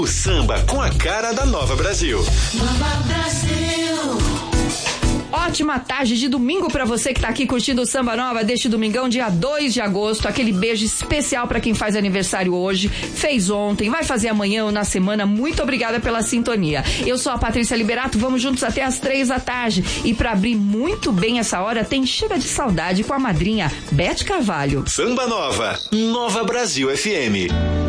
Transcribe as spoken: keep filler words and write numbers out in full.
O samba com a cara da Nova Brasil. Nova Brasil. Ótima tarde de domingo pra você que tá aqui curtindo o Samba Nova deste domingão, dia dois de agosto. Aquele beijo especial pra quem faz aniversário hoje, fez ontem, vai fazer amanhã ou na semana. Muito obrigada pela sintonia. Eu sou a Patrícia Liberato, vamos juntos até as três da tarde. E pra abrir muito bem essa hora, tem Chega de Saudade com a madrinha Beth Carvalho. Samba Nova, Nova Brasil F M.